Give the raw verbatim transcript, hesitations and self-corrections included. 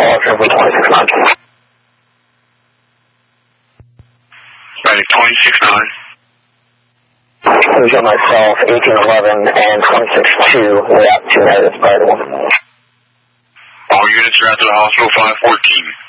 Roger, twenty-six nine. Ready, twenty-six nine. Who's on myself, eighteen eleven and twenty-six two, way out two minutes, by the one. All units are out to the hospital, five fourteen.